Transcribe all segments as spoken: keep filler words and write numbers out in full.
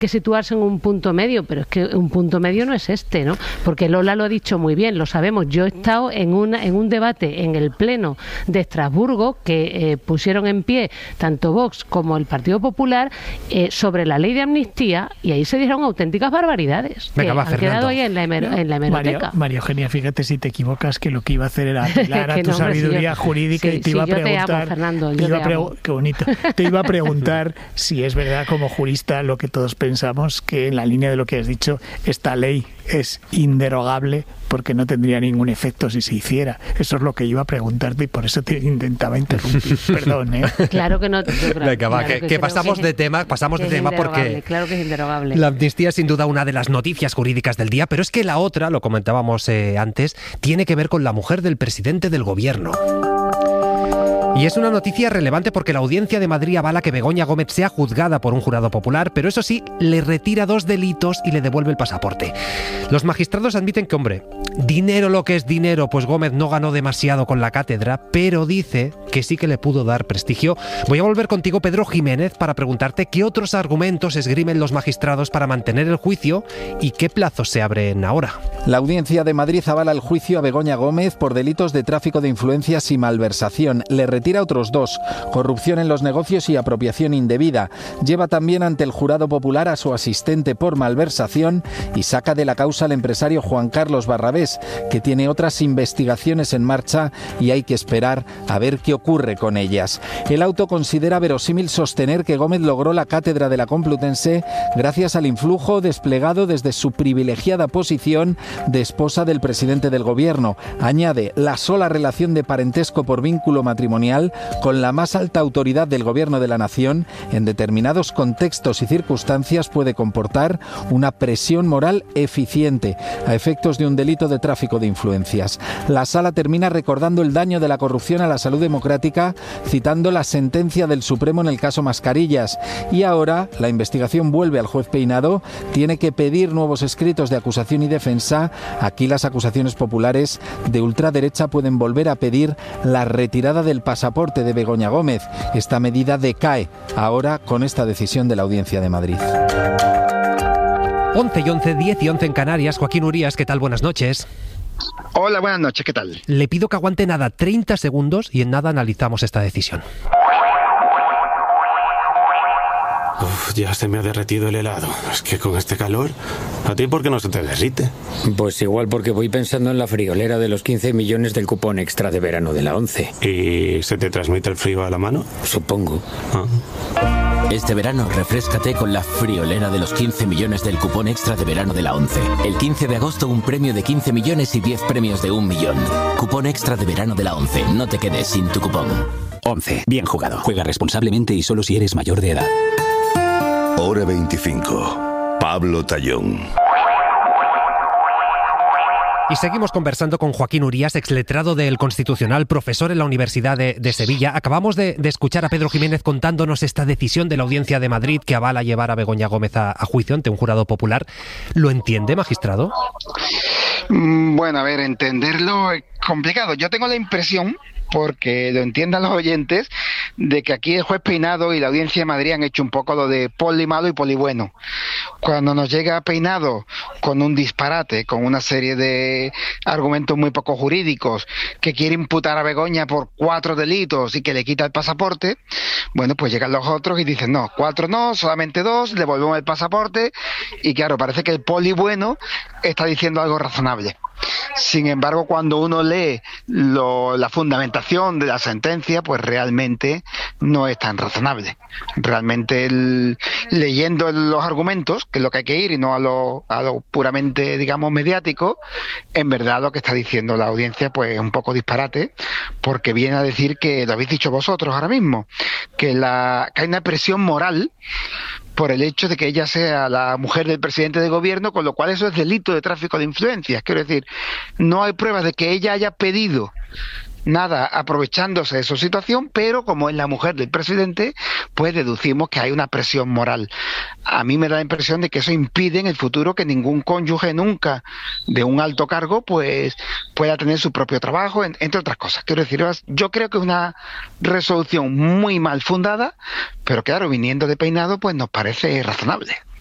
que situarse en un punto medio, pero es que un punto medio no es este, ¿no? Porque Lola lo ha dicho muy bien, lo sabemos. Yo he estado en una en un debate en el Pleno de Estrasburgo que eh, pusieron en pie tanto Vox como el Partido Popular eh, sobre la ley de amnistía, y ahí se dieron auténticas barbaridades. Venga, que va, han Fernando. quedado ahí en la, hemer, en la hemeroteca. María, María Eugenia, fíjate si te equivocas, que lo que iba a hacer era apelar a tu no, sabiduría si yo, jurídica sí, y te sí, iba a preguntar... Yo te amo, Fernando, yo te iba te a amo. Qué bonito. Te iba a preguntar si es verdad, como jurista, lo que todos pensamos, que en la línea de lo que has dicho, esta ley es inderogable porque no tendría ningún efecto si se hiciera. Eso es lo que iba a preguntarte y por eso te intentaba interrumpir. Perdón, ¿eh? Claro que no. Creo, Venga, va, claro que, que, que pasamos que de tema, pasamos de tema porque... Claro que es inderogable. La amnistía es sin duda una de las noticias jurídicas del día, pero es que la otra, lo comentábamos eh, antes, tiene que ver con la mujer del presidente del gobierno. Y es una noticia relevante porque la Audiencia de Madrid avala que Begoña Gómez sea juzgada por un jurado popular, pero eso sí, le retira dos delitos y le devuelve el pasaporte. Los magistrados admiten que, hombre, dinero lo que es dinero, pues Gómez no ganó demasiado con la cátedra, pero dice que sí que le pudo dar prestigio. Voy a volver contigo, Pedro Jiménez, para preguntarte qué otros argumentos esgrimen los magistrados para mantener el juicio y qué plazos se abren ahora. La Audiencia de Madrid avala el juicio a Begoña Gómez por delitos de tráfico de influencias y malversación. Le retira otros dos, corrupción en los negocios y apropiación indebida. Lleva también ante el jurado popular a su asistente por malversación y saca de la causa al empresario Juan Carlos Barrabés, que tiene otras investigaciones en marcha y hay que esperar a ver qué ocurre con ellas. El auto considera verosímil sostener que Gómez logró la cátedra de la Complutense gracias al influjo desplegado desde su privilegiada posición de esposa del presidente del gobierno. Añade, la sola relación de parentesco por vínculo matrimonial con la más alta autoridad del gobierno de la nación en determinados contextos y circunstancias puede comportar una presión moral eficiente a efectos de un delito de tráfico de influencias. La sala termina recordando el daño de la corrupción a la salud democrática, citando la sentencia del Supremo en el caso Mascarillas. Y ahora la investigación vuelve al juez Peinado, tiene que pedir nuevos escritos de acusación y defensa. Aquí las acusaciones populares de ultraderecha pueden volver a pedir la retirada del pasaporte de Begoña Gómez. Esta medida decae ahora con esta decisión de la Audiencia de Madrid. once y once, diez y once en Canarias. Joaquín Urías, ¿qué tal? Buenas noches. Hola, buenas noches, ¿qué tal? Le pido que aguante nada, treinta segundos, y en nada analizamos esta decisión. Uf, ya se me ha derretido el helado. Es que con este calor, ¿a ti por qué no se te derrite? Pues igual porque voy pensando en la friolera de los quince millones del cupón extra de verano de la ONCE. ¿Y se te transmite el frío a la mano? Supongo. Ah. Este verano refréscate con la friolera de los quince millones del cupón extra de verano de la ONCE. El quince de agosto un premio de quince millones y diez premios de un millón. Cupón extra de verano de la ONCE. No te quedes sin tu cupón. ONCE. Bien jugado. Juega responsablemente y solo si eres mayor de edad. Hora veinticinco. Pablo Tallón. Y seguimos conversando con Joaquín Urías, exletrado del Constitucional, profesor en la Universidad de, de Sevilla. Acabamos de, de escuchar a Pedro Jiménez contándonos esta decisión de la Audiencia de Madrid que avala llevar a Begoña Gómez a, a juicio ante un jurado popular. ¿Lo entiende, magistrado? Bueno, a ver, entenderlo es complicado. Yo tengo la impresión, porque lo entiendan los oyentes, de que aquí el juez Peinado y la Audiencia de Madrid han hecho un poco lo de poli malo y poli bueno. Cuando nos llega Peinado con un disparate, con una serie de argumentos muy poco jurídicos, que quiere imputar a Begoña por cuatro delitos y que le quita el pasaporte, bueno, pues llegan los otros y dicen, no, cuatro no, solamente dos, le devolvemos el pasaporte, y claro, parece que el poli bueno está diciendo algo razonable. Sin embargo, cuando uno lee lo, la fundamentación de la sentencia, pues realmente no es tan razonable. Realmente el, leyendo los argumentos, que es lo que hay que ir y no a lo, a lo puramente, digamos, mediático, en verdad lo que está diciendo la audiencia pues es un poco disparate, porque viene a decir que, lo habéis dicho vosotros ahora mismo, que, la, que hay una presión moral por el hecho de que ella sea la mujer del presidente de gobierno, con lo cual eso es delito de tráfico de influencias. Quiero decir, no hay pruebas de que ella haya pedido nada aprovechándose de su situación, pero como es la mujer del presidente, pues deducimos que hay una presión moral. A mí me da la impresión de que eso impide en el futuro que ningún cónyuge nunca de un alto cargo pues pueda tener su propio trabajo, entre otras cosas. Quiero decir, yo creo que es una resolución muy mal fundada, pero claro, viniendo de Peinado, pues nos parece razonable.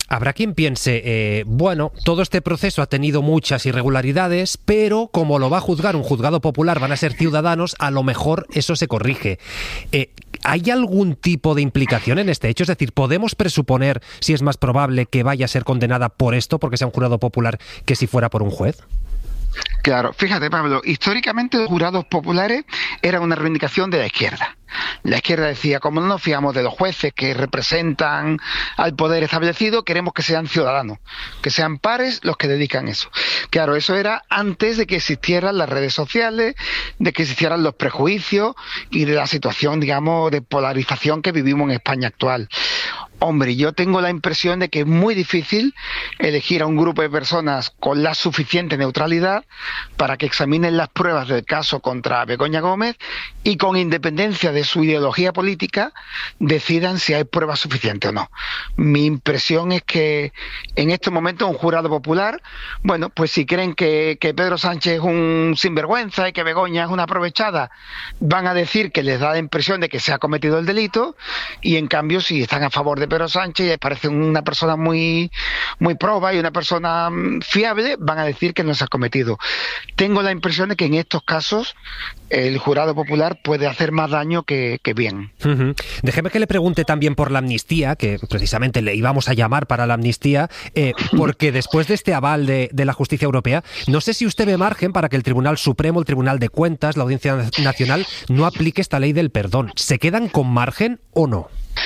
Habrá quien piense, eh, bueno, todo este proceso ha tenido muchas irregularidades, pero como lo va a juzgar un juzgado popular, van a ser ciudadanos, a lo mejor eso se corrige. Eh, ¿Hay algún tipo de implicación en este hecho? Es decir, ¿podemos presuponer si es más probable que vaya a ser condenada por esto, porque sea un jurado popular, que si fuera por un juez? Claro, fíjate, Pablo, históricamente los jurados populares eran una reivindicación de la izquierda. La izquierda decía, como no nos fiamos de los jueces que representan al poder establecido, queremos que sean ciudadanos, que sean pares los que dedican eso. Claro, eso era antes de que existieran las redes sociales, de que existieran los prejuicios y de la situación, digamos, de polarización que vivimos en España actual. Hombre, yo tengo la impresión de que es muy difícil elegir a un grupo de personas con la suficiente neutralidad para que examinen las pruebas del caso contra Begoña Gómez y con independencia de su ideología política decidan si hay pruebas suficientes o no. Mi impresión es que en estos momentos un jurado popular, bueno, pues si creen que, que Pedro Sánchez es un sinvergüenza y que Begoña es una aprovechada, van a decir que les da la impresión de que se ha cometido el delito, y en cambio si están a favor de Pedro Sánchez y les parece una persona muy, muy proba y una persona fiable, van a decir que no se ha cometido. Tengo la impresión de que en estos casos el jurado popular puede hacer más daño que, que bien. Uh-huh. Déjeme que le pregunte también por la amnistía, que precisamente le íbamos a llamar para la amnistía, eh, porque después de este aval de, de la justicia europea, no sé si usted ve margen para que el Tribunal Supremo, el Tribunal de Cuentas, la Audiencia Nacional no aplique esta ley del perdón. ¿Se quedan con margen o no?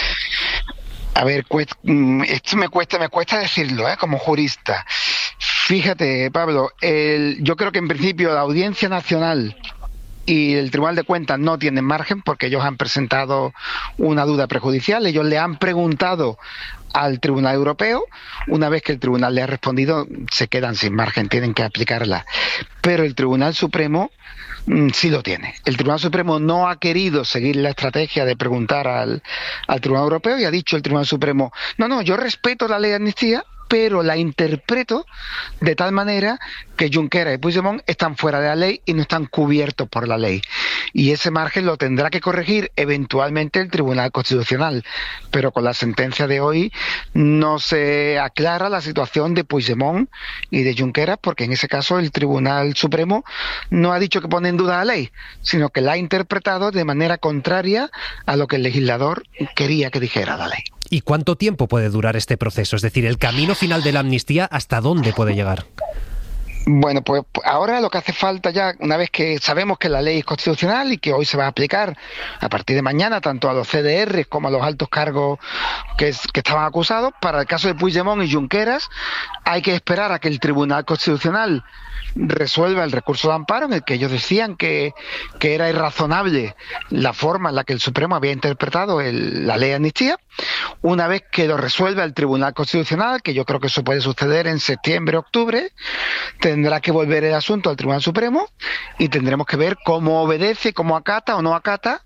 A ver, esto me cuesta, me cuesta decirlo, ¿eh? Como jurista. Fíjate, Pablo, el, yo creo que en principio la Audiencia Nacional y el Tribunal de Cuentas no tienen margen porque ellos han presentado una duda prejudicial. Ellos le han preguntado al Tribunal Europeo, una vez que el Tribunal le ha respondido, se quedan sin margen, tienen que aplicarla. Pero el Tribunal Supremo mm, sí lo tiene. El Tribunal Supremo no ha querido seguir la estrategia de preguntar al, al Tribunal Europeo y ha dicho el Tribunal Supremo, no, no, yo respeto la ley de amnistía, pero la interpreto de tal manera que Junqueras y Puigdemont están fuera de la ley y no están cubiertos por la ley. Y ese margen lo tendrá que corregir eventualmente el Tribunal Constitucional. Pero con la sentencia de hoy no se aclara la situación de Puigdemont y de Junqueras, porque en ese caso el Tribunal Supremo no ha dicho que pone en duda la ley, sino que la ha interpretado de manera contraria a lo que el legislador quería que dijera la ley. ¿Y cuánto tiempo puede durar este proceso? Es decir, el camino final de la amnistía, ¿hasta dónde puede llegar? Bueno, pues ahora lo que hace falta ya, una vez que sabemos que la ley es constitucional y que hoy se va a aplicar a partir de mañana tanto a los C D R como a los altos cargos que, es, que estaban acusados, para el caso de Puigdemont y Junqueras hay que esperar a que el Tribunal Constitucional resuelva el recurso de amparo en el que ellos decían que, que era irrazonable la forma en la que el Supremo había interpretado el, la ley de amnistía. Una vez que lo resuelva el Tribunal Constitucional, que yo creo que eso puede suceder en septiembre, octubre, tendrá que volver el asunto al Tribunal Supremo y tendremos que ver cómo obedece, cómo acata o no acata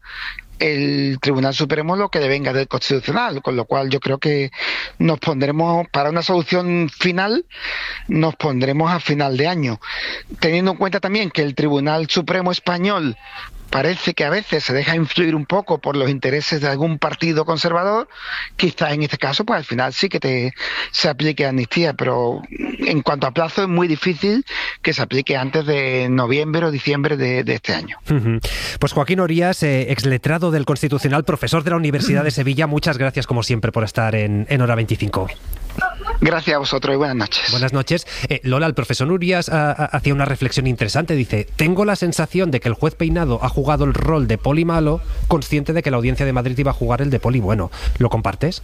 el Tribunal Supremo lo que devenga del Constitucional, con lo cual yo creo que nos pondremos, para una solución final, nos pondremos a final de año, teniendo en cuenta también que el Tribunal Supremo español parece que a veces se deja influir un poco por los intereses de algún partido conservador. Quizás en este caso, pues al final sí que te se aplique amnistía, pero en cuanto a plazo es muy difícil que se aplique antes de noviembre o diciembre de, de este año. Uh-huh. Pues Joaquín Orías, eh, exletrado del Constitucional, profesor de la Universidad de Sevilla, muchas gracias como siempre por estar en, en Hora veinticinco. Gracias a vosotros y buenas noches. Buenas noches. Eh, Lola, el profesor Urías hacía una reflexión interesante. Dice, tengo la sensación de que el juez Peinado ha jugado el rol de poli malo, consciente de que la Audiencia de Madrid iba a jugar el de poli bueno. ¿Lo compartes?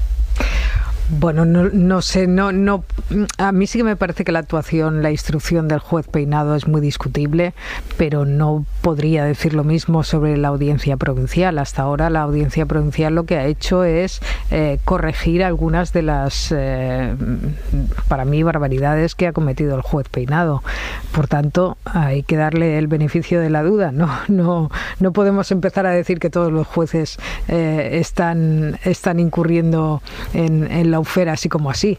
Bueno, no, no sé, no, no. A mí sí que me parece que la actuación, la instrucción del juez Peinado es muy discutible, pero no podría decir lo mismo sobre la Audiencia Provincial. Hasta ahora la Audiencia Provincial lo que ha hecho es eh, corregir algunas de las, eh, para mí, barbaridades que ha cometido el juez Peinado. Por tanto, hay que darle el beneficio de la duda. No, no, no podemos empezar a decir que todos los jueces eh, están, están incurriendo en, en lawfare así como así.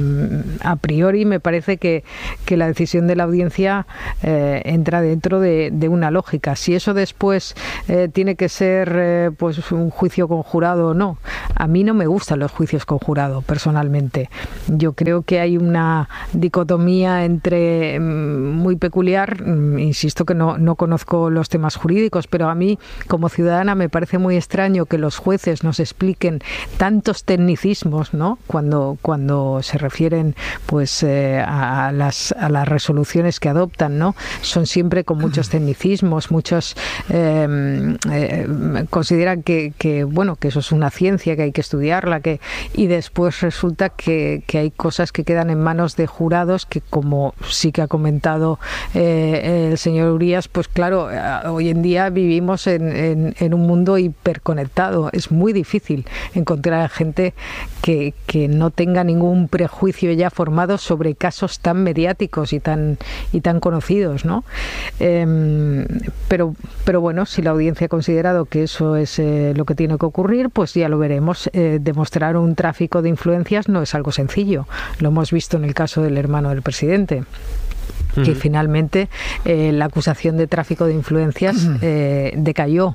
A priori me parece que, que la decisión de la audiencia eh, entra dentro de, de una lógica. Si eso después eh, tiene que ser eh, pues un juicio conjurado o no, a mí no me gustan los juicios conjurados personalmente. Yo creo que hay una dicotomía entre muy peculiar, insisto que no, no conozco los temas jurídicos, pero a mí como ciudadana me parece muy extraño que los jueces nos expliquen tantos tecnicismos, ¿no? Cuando, cuando se refieren pues eh, a, las, a las resoluciones que adoptan, ¿no? Son siempre con muchos tecnicismos, muchos eh, eh, consideran que, que bueno que eso es una ciencia, que hay que estudiarla, que y después resulta que, que hay cosas que quedan en manos de jurados que, como sí que ha comentado eh, el señor Urías, pues claro, hoy en día vivimos en, en, en un mundo hiperconectado. Es muy difícil encontrar a gente que, que no tenga ningún prejuicio ya formado sobre casos tan mediáticos y tan y tan conocidos, ¿no? Eh, pero, pero bueno, si la audiencia ha considerado que eso es eh, lo que tiene que ocurrir, pues ya lo veremos. Eh, demostrar un tráfico de influencias no es algo sencillo. Lo hemos visto en el caso del hermano del presidente, que uh-huh. finalmente eh, la acusación de tráfico de influencias eh, decayó.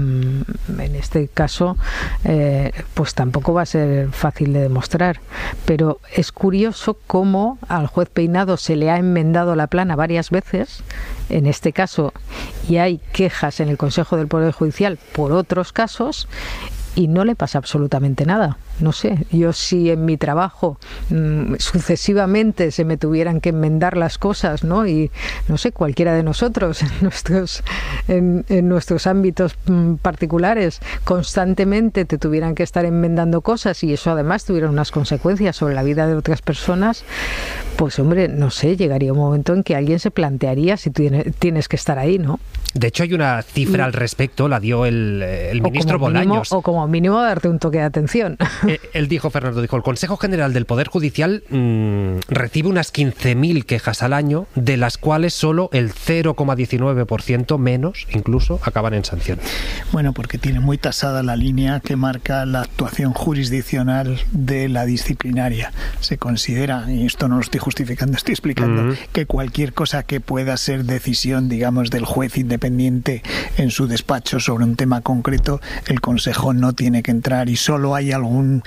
Mm, en este caso, eh, pues tampoco va a ser fácil de demostrar. Pero es curioso cómo al juez Peinado se le ha enmendado la plana varias veces, en este caso, y hay quejas en el Consejo del Poder Judicial por otros casos, y no le pasa absolutamente nada. No sé, yo si en mi trabajo mmm, sucesivamente se me tuvieran que enmendar las cosas, ¿no? Y no sé, cualquiera de nosotros en nuestros en, en nuestros ámbitos mmm, particulares constantemente te tuvieran que estar enmendando cosas y eso además tuviera unas consecuencias sobre la vida de otras personas, pues hombre, no sé, llegaría un momento en que alguien se plantearía si tiene, tienes que estar ahí, ¿no? De hecho, hay una cifra al respecto, la dio el, el ministro o mínimo, Bolaños. O como mínimo darte un toque de atención. Eh, él dijo, Fernando, dijo, el Consejo General del Poder Judicial mmm, recibe unas quince mil quejas al año, de las cuales solo el cero coma diecinueve por ciento menos, incluso, acaban en sanción. Bueno, porque tiene muy tasada la línea que marca la actuación jurisdiccional de la disciplinaria. Se considera, y esto no lo estoy justificando, estoy explicando, uh-huh. que cualquier cosa que pueda ser decisión, digamos, del juez independiente en su despacho sobre un tema concreto, el Consejo no tiene que entrar y solo hay algún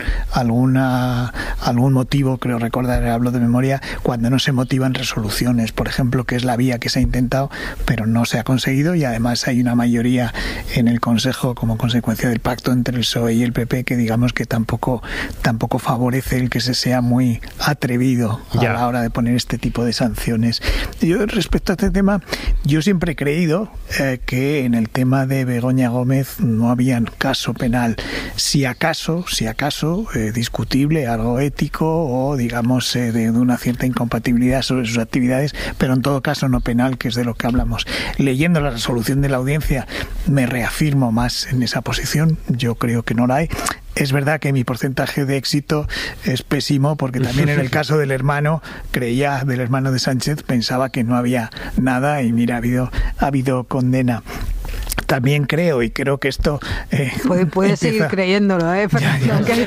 alguna algún motivo, creo recordar, hablo de memoria, cuando no se motivan resoluciones, por ejemplo, que es la vía que se ha intentado pero no se ha conseguido, y además hay una mayoría en el Consejo como consecuencia del pacto entre el P S O E y el P P que digamos que tampoco tampoco favorece el que se sea muy atrevido a ya. la hora de poner este tipo de sanciones. Yo respecto a este tema, yo siempre he creído Eh, que en el tema de Begoña Gómez no había caso penal. Si acaso, si acaso, eh, discutible, algo ético o, digamos, eh, de, de una cierta incompatibilidad sobre sus actividades, pero en todo caso no penal, que es de lo que hablamos. Leyendo la resolución de la audiencia, me reafirmo más en esa posición. Yo creo que no la hay. Es verdad que mi porcentaje de éxito es pésimo, porque también en el caso del hermano, creía, del hermano de Sánchez, pensaba que no había nada y mira, ha habido, ha habido condena. También creo, y creo que esto... Eh, Puede, puede empieza... seguir creyéndolo, ¿eh? Ya,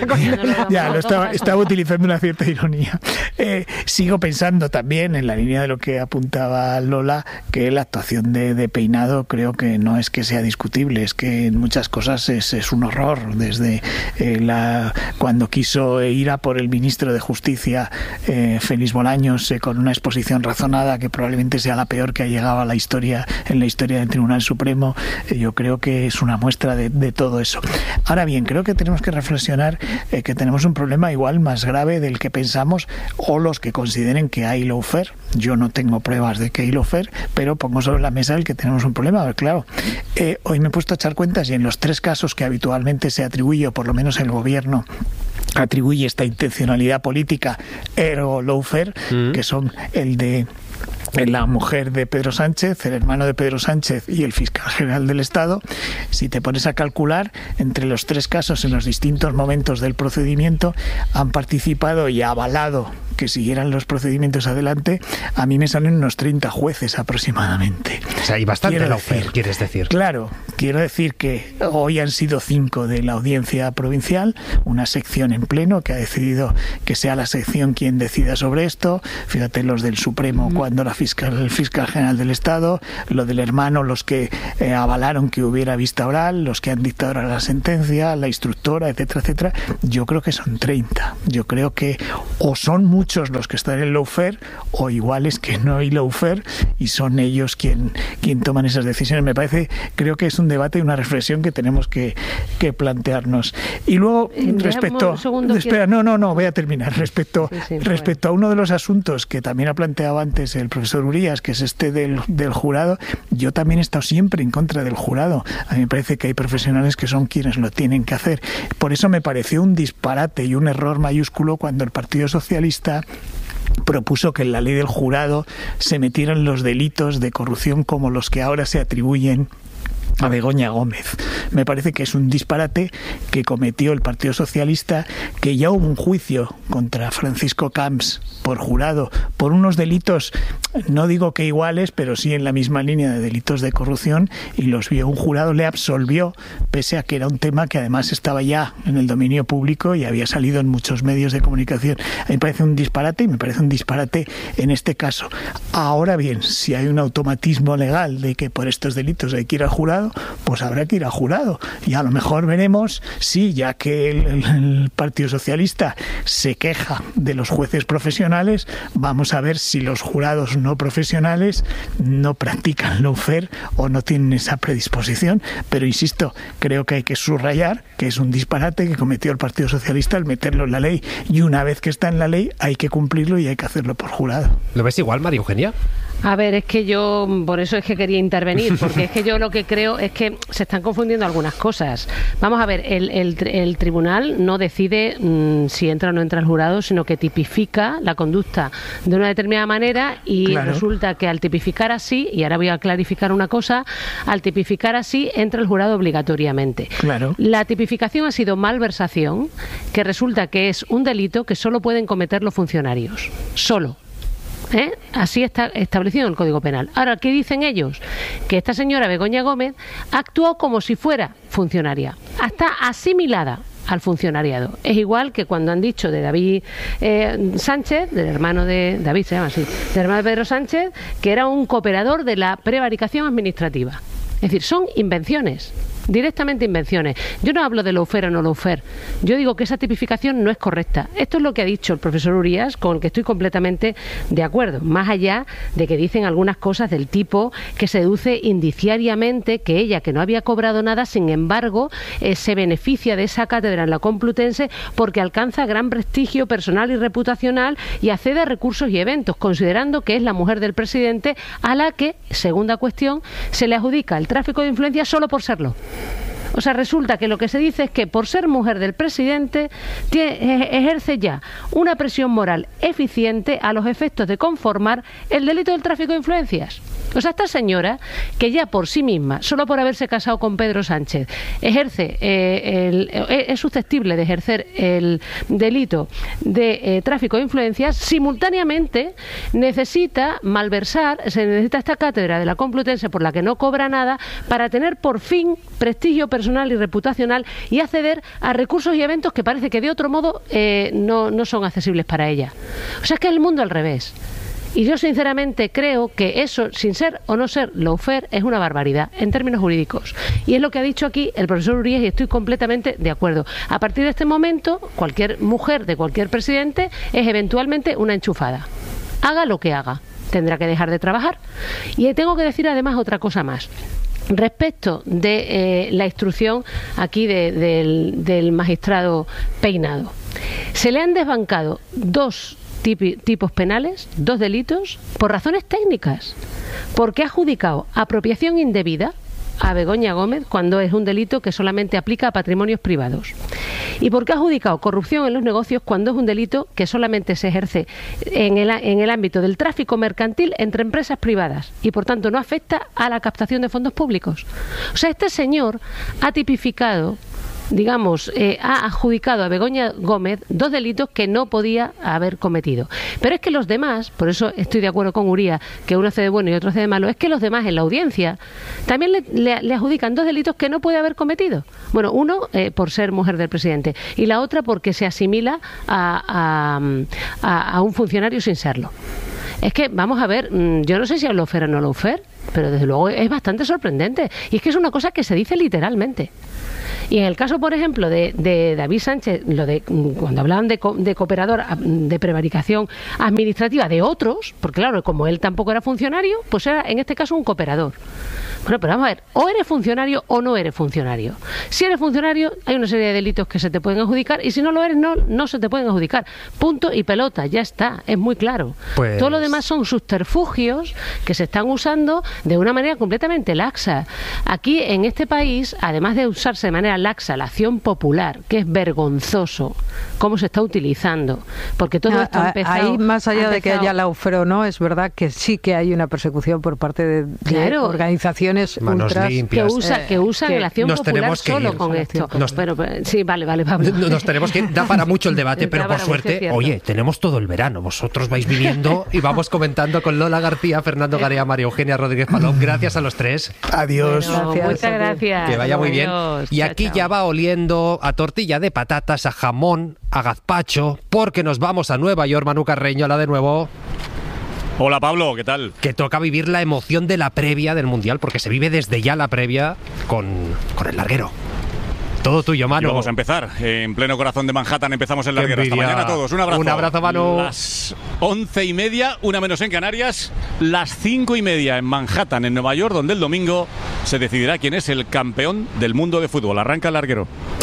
ya, ya lo estaba, estaba utilizando una cierta ironía. Eh, sigo pensando también, en la línea de lo que apuntaba Lola, que la actuación de, de Peinado creo que no es que sea discutible, es que en muchas cosas es, es un horror. Desde eh, la cuando quiso ir a por el ministro de Justicia, eh, Félix Bolaños, eh, con una exposición razonada que probablemente sea la peor que ha llegado a la historia en la historia del Tribunal Supremo, yo creo que es una muestra de, de todo eso. Ahora bien, creo que tenemos que reflexionar eh, que tenemos un problema igual más grave del que pensamos, o los que consideren que hay lawfare. Yo no tengo pruebas de que hay lawfare, pero pongo sobre la mesa el que tenemos un problema. A ver, claro, eh, hoy me he puesto a echar cuentas y en los tres casos que habitualmente se atribuye, o por lo menos el gobierno atribuye esta intencionalidad política, ergo lawfare, mm. que son el de la mujer de Pedro Sánchez, el hermano de Pedro Sánchez y el fiscal general del Estado. Si te pones a calcular, entre los tres casos, en los distintos momentos del procedimiento, han participado y avalado que siguieran los procedimientos adelante, a mí me salen unos treinta jueces aproximadamente. O sea, hay bastante lawfare, quieres decir. Claro, quiero decir que hoy han sido cinco de la Audiencia Provincial, una sección en pleno que ha decidido que sea la sección quien decida sobre esto. Fíjate, los del Supremo, cuando la fiscal, el fiscal general del Estado, lo del hermano, los que eh, avalaron que hubiera vista oral, los que han dictado ahora la sentencia, la instructora, etcétera, etcétera. Yo creo que son treinta. Yo creo que o son muchos los que están en lawfare, o igual es que no hay lawfare y son ellos quien, quien toman esas decisiones. Me parece, creo que es un debate y una reflexión que tenemos que, que plantearnos. Y luego, respecto... Espera, no, no, no, voy a terminar. Respecto, sí, sí, respecto a uno de los asuntos que también ha planteado antes el profesor Urías, que es este del, del jurado, yo también he estado siempre en contra del jurado. A mí me parece que hay profesionales que son quienes lo tienen que hacer. Por eso me pareció un disparate y un error mayúsculo cuando el Partido Socialista propuso que en la ley del jurado se metieran los delitos de corrupción como los que ahora se atribuyen a Begoña Gómez. Me parece que es un disparate que cometió el Partido Socialista, que ya hubo un juicio contra Francisco Camps por jurado por unos delitos, no digo que iguales, pero sí en la misma línea de delitos de corrupción, y los vio un jurado, le absolvió, pese a que era un tema que además estaba ya en el dominio público y había salido en muchos medios de comunicación. A mí me parece un disparate y me parece un disparate en este caso. Ahora bien, si hay un automatismo legal de que por estos delitos hay que ir al jurado, pues habrá que ir al jurado. Y a lo mejor veremos si, ya que el, el, el Partido Socialista se queja de los jueces profesionales, vamos a ver si los jurados no profesionales no practican lawfare o no tienen esa predisposición. Pero insisto, creo que hay que subrayar que es un disparate que cometió el Partido Socialista al meterlo en la ley, y una vez que está en la ley hay que cumplirlo y hay que hacerlo por jurado. ¿Lo ves igual, María Eugenia? A ver, es que yo, por eso es que quería intervenir, porque es que yo lo que creo es que se están confundiendo algunas cosas. Vamos a ver, el, el, el tribunal no decide mmm, si entra o no entra el jurado, sino que tipifica la conducta de una determinada manera, y claro, resulta que al tipificar así, y ahora voy a clarificar una cosa, al tipificar así entra el jurado obligatoriamente. Claro. La tipificación ha sido malversación, que resulta que es un delito que solo pueden cometer los funcionarios, solo. ¿Eh? Así está establecido en el Código Penal. Ahora, ¿qué dicen ellos? Que esta señora Begoña Gómez actuó como si fuera funcionaria, hasta asimilada al funcionariado. Es igual que cuando han dicho de David eh, Sánchez, del hermano de David, se llama así, del hermano de Pedro Sánchez, que era un cooperador de la prevaricación administrativa. Es decir, son invenciones, directamente invenciones. Yo no hablo de lawfare o no lawfare. Yo digo que esa tipificación no es correcta. Esto es lo que ha dicho el profesor Urías, con el que estoy completamente de acuerdo. Más allá de que dicen algunas cosas del tipo que se deduce indiciariamente que ella, que no había cobrado nada, sin embargo, eh, se beneficia de esa cátedra en la Complutense porque alcanza gran prestigio personal y reputacional y accede a recursos y eventos, considerando que es la mujer del presidente a la que, segunda cuestión, se le adjudica el tráfico de influencias solo por serlo. O sea, resulta que lo que se dice es que por ser mujer del presidente tiene, ejerce ya una presión moral eficiente a los efectos de conformar el delito del tráfico de influencias. O sea, esta señora, que ya por sí misma, solo por haberse casado con Pedro Sánchez, ejerce eh, el, es susceptible de ejercer el delito de eh, tráfico de influencias, simultáneamente necesita malversar, se necesita esta cátedra de la Complutense por la que no cobra nada para tener por fin prestigio personal y reputacional y acceder a recursos y eventos que parece que de otro modo eh, no, no son accesibles para ella. O sea, es que es el mundo al revés. Y yo sinceramente creo que eso, sin ser o no ser lawfare, es una barbaridad en términos jurídicos. Y es lo que ha dicho aquí el profesor Urías y estoy completamente de acuerdo. A partir de este momento, cualquier mujer de cualquier presidente es eventualmente una enchufada. Haga lo que haga, tendrá que dejar de trabajar. Y tengo que decir además otra cosa más. Respecto de eh, la instrucción aquí de, de, del, del magistrado Peinado, se le han desbancado dos tipos penales, dos delitos, por razones técnicas, porque ha adjudicado apropiación indebida a Begoña Gómez cuando es un delito que solamente aplica a patrimonios privados, y porque ha adjudicado corrupción en los negocios cuando es un delito que solamente se ejerce en el, en el ámbito del tráfico mercantil entre empresas privadas y por tanto no afecta a la captación de fondos públicos. O sea, este señor ha tipificado digamos, eh, ha adjudicado a Begoña Gómez dos delitos que no podía haber cometido. Pero es que los demás, por eso estoy de acuerdo con Uría, que uno hace de bueno y otro hace de malo, es que los demás en la audiencia también le, le, le adjudican dos delitos que no puede haber cometido. Bueno, uno eh, por ser mujer del presidente y la otra porque se asimila a, a, a, a un funcionario sin serlo. Es que, vamos a ver, yo no sé si es lawfare o no lawfare, pero desde luego es bastante sorprendente. Y es que es una cosa que se dice literalmente. Y en el caso, por ejemplo, de, de David Sánchez, lo de cuando hablaban de, co, de cooperador, de prevaricación administrativa de otros, porque claro, como él tampoco era funcionario, pues era en este caso un cooperador. Bueno, pero vamos a ver, o eres funcionario o no eres funcionario. Si eres funcionario, hay una serie de delitos que se te pueden adjudicar, y si no lo eres, no, no se te pueden adjudicar. Punto y pelota, ya está, es muy claro. Pues... Todo lo demás son subterfugios que se están usando de una manera completamente laxa. Aquí, en este país, además de usarse de manera laxa la acción popular, que es vergonzoso cómo se está utilizando, porque todo esto ha empezado... Ahí, más allá de que haya lawfare o no, es verdad que sí que hay una persecución por parte de, de claro. organizaciones Manos ultras limpias. que, usa, que usan eh, la acción popular solo con esto. Nos, pero, sí, vale, vale, Pablo. Nos tenemos que... Da para mucho el debate, pero por suerte, oye, tenemos todo el verano. Vosotros vais viniendo y vamos comentando con Lola García, Fernando Garea, María Eugenia Rodríguez Palón. Gracias a los tres. Adiós. Bueno, gracias. Muchas gracias. Que vaya muy bien. Adiós. Y aquí chao, ya chao. va oliendo a tortilla de patatas, a jamón, a gazpacho, porque nos vamos a Nueva York. Manu Carreño, la de nuevo. Hola Pablo, ¿qué tal? Que toca vivir la emoción de la previa del Mundial, porque se vive desde ya la previa con, con el larguero. Todo tuyo, Manu. Y vamos a empezar. En pleno corazón de Manhattan empezamos el larguero. Hasta mañana a todos. Un abrazo. Un abrazo, Manu. Las once y media, una menos en Canarias. Las cinco y media en Manhattan, en Nueva York, donde el domingo se decidirá quién es el campeón del mundo de fútbol. Arranca el larguero.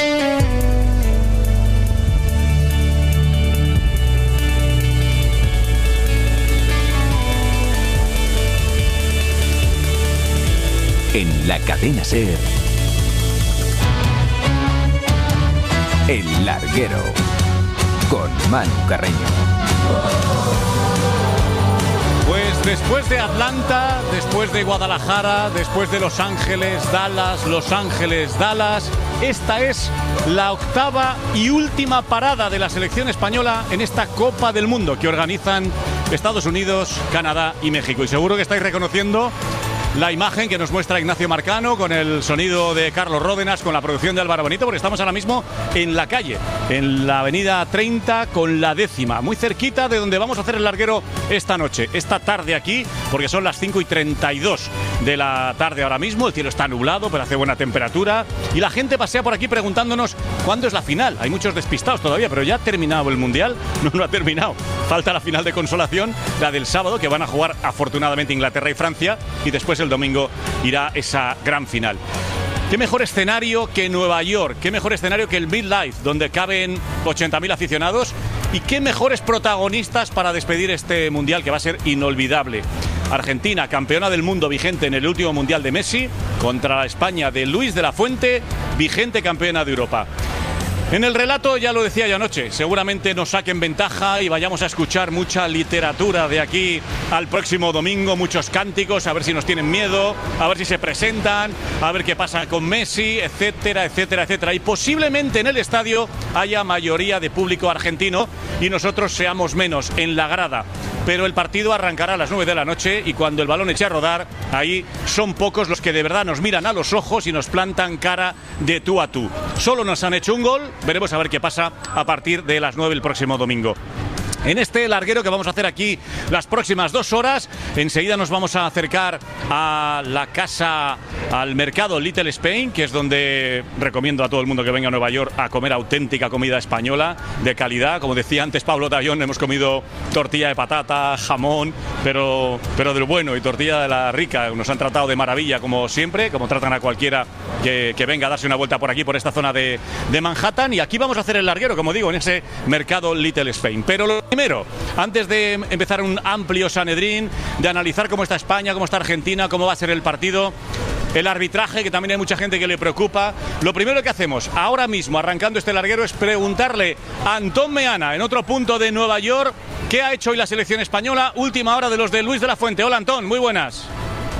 En la cadena SER, El Larguero, con Manu Carreño. Pues después de Atlanta, después de Guadalajara, después de Los Ángeles, Dallas, Los Ángeles, Dallas, esta es la octava y última parada de la selección española en esta Copa del Mundo que organizan Estados Unidos, Canadá y México. Y seguro que estáis reconociendo la imagen que nos muestra Ignacio Marcano con el sonido de Carlos Ródenas, con la producción de Álvaro Bonito, porque estamos ahora mismo en la calle, en la avenida treinta con la décima, muy cerquita de donde vamos a hacer el larguero esta noche, esta tarde aquí, porque son las cinco y treinta y dos de la tarde ahora mismo. El cielo está nublado, pero hace buena temperatura y la gente pasea por aquí preguntándonos cuándo es la final. Hay muchos despistados todavía, pero ya ha terminado el Mundial. No, no ha terminado. Falta la final de consolación, la del sábado, que van a jugar afortunadamente Inglaterra y Francia, y después el domingo irá esa gran final. ¿Qué mejor escenario que Nueva York? ¿Qué mejor escenario que el MetLife, donde caben ochenta mil aficionados? ¿Y qué mejores protagonistas para despedir este Mundial que va a ser inolvidable? Argentina, campeona del mundo vigente en el último Mundial de Messi, contra la España de Luis de la Fuente, vigente campeona de Europa. En el relato, ya lo decía yo anoche, seguramente nos saquen ventaja y vayamos a escuchar mucha literatura de aquí al próximo domingo, muchos cánticos, a ver si nos tienen miedo, a ver si se presentan, a ver qué pasa con Messi, etcétera, etcétera, etcétera. Y posiblemente en el estadio haya mayoría de público argentino y nosotros seamos menos en la grada. Pero el partido arrancará a las nueve de la noche y cuando el balón eche a rodar, ahí son pocos los que de verdad nos miran a los ojos y nos plantan cara de tú a tú. Solo nos han hecho un gol, veremos a ver qué pasa a partir de las nueve el próximo domingo. En este larguero que vamos a hacer aquí las próximas dos horas, enseguida nos vamos a acercar a la casa, al mercado Little Spain, que es donde recomiendo a todo el mundo que venga a Nueva York a comer auténtica comida española de calidad. Como decía antes Pablo Tallón, hemos comido tortilla de patata, jamón, pero, pero del bueno, y tortilla de la rica. Nos han tratado de maravilla, como siempre, como tratan a cualquiera que, que venga a darse una vuelta por aquí, por esta zona de, de Manhattan. Y aquí vamos a hacer el larguero, como digo, en ese mercado Little Spain. Pero lo primero, antes de empezar un amplio Sanedrín, de analizar cómo está España, cómo está Argentina, cómo va a ser el partido, el arbitraje, que también hay mucha gente que le preocupa, lo primero que hacemos ahora mismo, arrancando este larguero, es preguntarle a Antón Meana, en otro punto de Nueva York, qué ha hecho hoy la selección española, última hora de los de Luis de la Fuente. Hola Antón, muy buenas.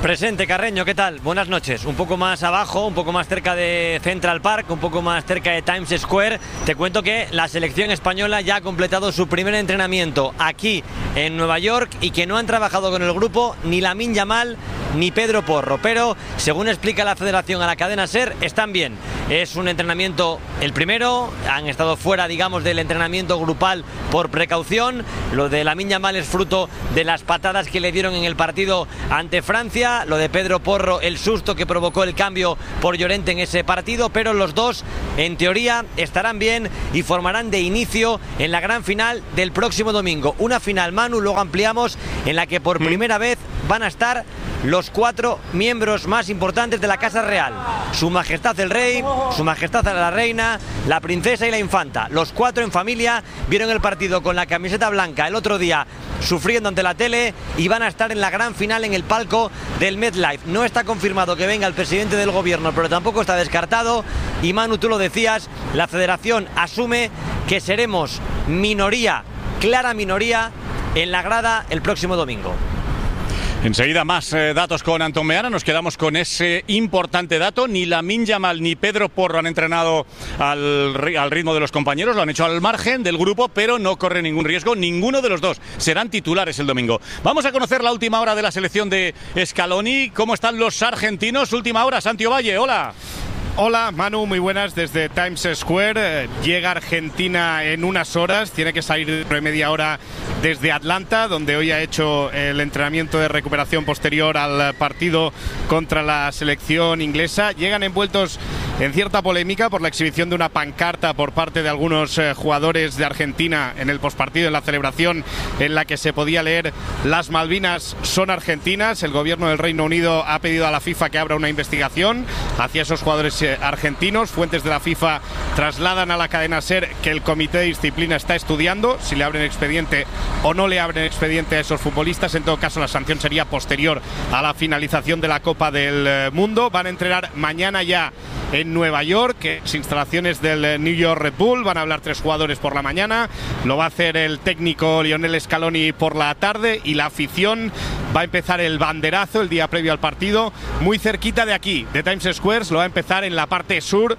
Presente, Carreño, ¿qué tal? Buenas noches. Un poco más abajo, un poco más cerca de Central Park, un poco más cerca de Times Square. Te cuento que la selección española ya ha completado su primer entrenamiento aquí en Nueva York y que no han trabajado con el grupo ni Lamine Yamal ni Pedro Porro. Pero, según explica la Federación a la cadena SER, están bien. Es un entrenamiento el primero, han estado fuera, digamos, del entrenamiento grupal por precaución. Lo de Lamine Yamal es fruto de las patadas que le dieron en el partido ante Francia. Lo de Pedro Porro, el susto que provocó el cambio por Llorente en ese partido, pero los dos, en teoría, estarán bien y formarán de inicio en la gran final del próximo domingo. Una final, Manu, luego ampliamos, en la que por primera vez van a estar los cuatro miembros más importantes de la Casa Real. Su Majestad el Rey, Su Majestad la Reina, la Princesa y la Infanta. Los cuatro en familia vieron el partido con la camiseta blanca el otro día sufriendo ante la tele y van a estar en la gran final en el palco del MetLife. No está confirmado que venga el presidente del gobierno, pero tampoco está descartado. Y Manu, tú lo decías, la Federación asume que seremos minoría, clara minoría, en la grada el próximo domingo. Enseguida más eh, datos con Antón Meana. Nos quedamos con ese importante dato. Ni Lamine Yamal ni Pedro Porro han entrenado al, al ritmo de los compañeros. Lo han hecho al margen del grupo, pero no corre ningún riesgo. Ninguno de los dos serán titulares el domingo. Vamos a conocer la última hora de la selección de Scaloni. ¿Cómo están los argentinos? Última hora, Santi Ovalle, hola. Hola Manu, muy buenas desde Times Square. Llega Argentina en unas horas, tiene que salir de media hora desde Atlanta, donde hoy ha hecho el entrenamiento de recuperación posterior al partido contra la selección inglesa. Llegan envueltos en cierta polémica por la exhibición de una pancarta por parte de algunos eh, jugadores de Argentina en el postpartido, en la celebración en la que se podía leer "Las Malvinas son argentinas". El gobierno del Reino Unido ha pedido a la FIFA que abra una investigación hacia esos jugadores eh, argentinos. Fuentes de la FIFA trasladan a la cadena SER que el comité de disciplina está estudiando si le abren expediente o no le abren expediente a esos futbolistas. En todo caso, la sanción sería posterior a la finalización de la Copa del Mundo. Van a entrenar mañana ya en Nueva York, que es instalaciones del New York Red Bull. Van a hablar tres jugadores por la mañana, lo va a hacer el técnico Lionel Scaloni por la tarde, y la afición va a empezar el banderazo el día previo al partido muy cerquita de aquí, de Times Square. Lo va a empezar en la parte sur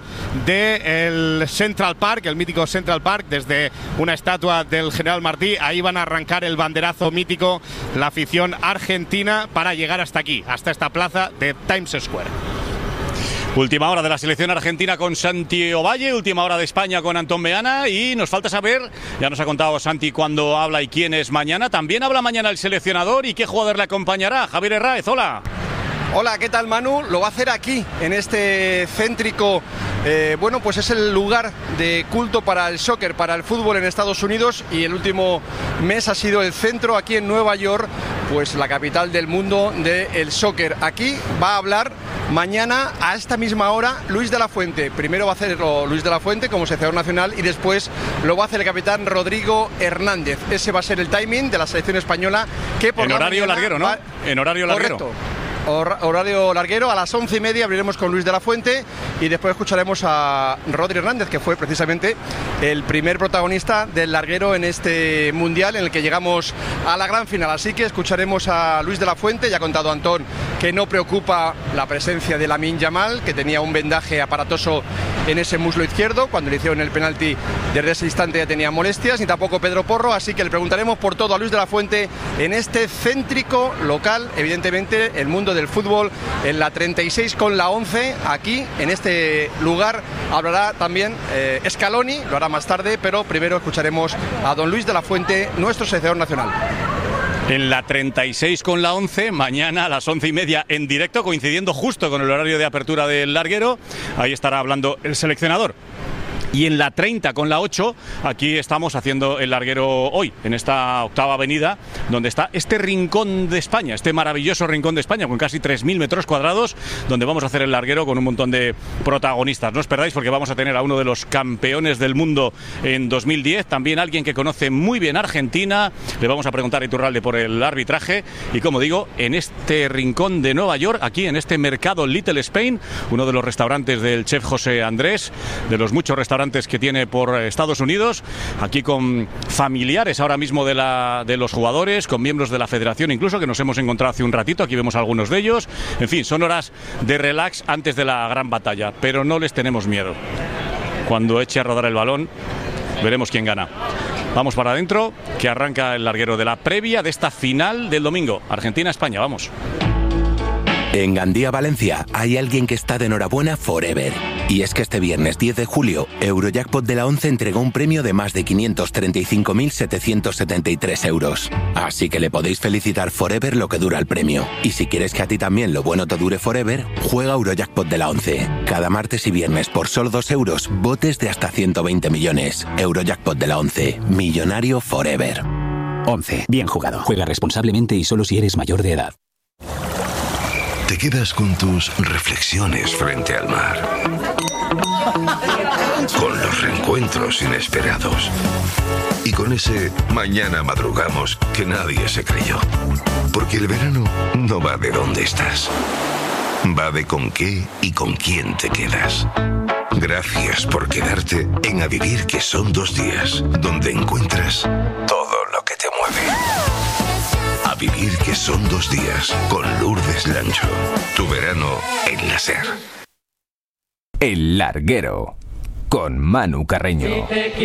del Central Park, el mítico Central Park, desde una estatua del general Martí. Ahí van a arrancar el banderazo mítico la afición argentina para llegar hasta aquí, hasta esta plaza de Times Square. Última hora de la selección argentina con Santi Ovalle, última hora de España con Antón Meana, y nos falta saber, ya nos ha contado Santi cuándo habla y quién es mañana. También habla mañana el seleccionador, y qué jugador le acompañará. Javier Herráez, hola. Hola, ¿qué tal, Manu? Lo va a hacer aquí, en este céntrico, eh, bueno, pues es el lugar de culto para el soccer, para el fútbol en Estados Unidos, y el último mes ha sido el centro aquí en Nueva York, pues la capital del mundo del soccer. Aquí va a hablar mañana a esta misma hora Luis de la Fuente. Primero va a hacerlo Luis de la Fuente como seleccionador nacional, y después lo va a hacer el capitán Rodrigo Hernández. Ese va a ser el timing de la selección española, que por en horario larguero, ¿no? Va... En horario larguero. Correcto. Horario larguero, a las once y media abriremos con Luis de la Fuente, y después escucharemos a Rodri Hernández, que fue precisamente el primer protagonista del larguero en este mundial, en el que llegamos a la gran final. Así que escucharemos a Luis de la Fuente. Ya ha contado Antón que no preocupa la presencia de Lamine Yamal, que tenía un vendaje aparatoso en ese muslo izquierdo. Cuando le hicieron el penalti, desde ese instante ya tenía molestias, ni tampoco Pedro Porro. Así que le preguntaremos por todo a Luis de la Fuente en este céntrico local, evidentemente el mundo del fútbol, en la treinta y seis con la once. Aquí en este lugar hablará también eh, Scaloni, lo hará más tarde, pero primero escucharemos a don Luis de la Fuente, nuestro seleccionador nacional. En la treinta y seis con la once, mañana a las once y media en directo, coincidiendo justo con el horario de apertura del larguero. Ahí estará hablando el seleccionador. Y en la treinta con la ocho, aquí estamos haciendo el larguero hoy, en esta octava avenida, donde está este rincón de España, este maravilloso rincón de España, con casi tres mil metros cuadrados, donde vamos a hacer el larguero con un montón de protagonistas. No os perdáis, porque vamos a tener a uno de los campeones del mundo en dos mil diez, también alguien que conoce muy bien Argentina. Le vamos a preguntar a Iturralde por el arbitraje, y como digo, en este rincón de Nueva York, aquí en este mercado Little Spain, uno de los restaurantes del chef José Andrés, de los muchos restaurantes restaurantes que tiene por Estados Unidos, aquí con familiares ahora mismo de, la, de los jugadores, con miembros de la federación incluso, que nos hemos encontrado hace un ratito, aquí vemos algunos de ellos. En fin, son horas de relax antes de la gran batalla, pero no les tenemos miedo. Cuando eche a rodar el balón, veremos quién gana. Vamos para adentro, que arranca el larguero de la previa de esta final del domingo. Argentina-España, vamos. En Gandía, Valencia, hay alguien que está de enhorabuena forever. Y es que este viernes diez de julio, Eurojackpot de la once entregó un premio de más de quinientos treinta y cinco mil setecientos setenta y tres euros. Así que le podéis felicitar forever lo que dura el premio. Y si quieres que a ti también lo bueno te dure forever, juega Eurojackpot de la once. Cada martes y viernes por solo dos euros, botes de hasta ciento veinte millones. Eurojackpot de la once. Millonario forever. once. Bien jugado. Juega responsablemente y solo si eres mayor de edad. Te quedas con tus reflexiones frente al mar, con los reencuentros inesperados y con ese mañana madrugamos que nadie se creyó. Porque el verano no va de dónde estás, va de con qué y con quién te quedas. Gracias por quedarte en A Vivir, que son dos días, donde encuentras todo lo que te mueve. A Vivir, que son dos días, con Lourdes Lancho. Tu verano en la SER. El Larguero, con Manu Carreño.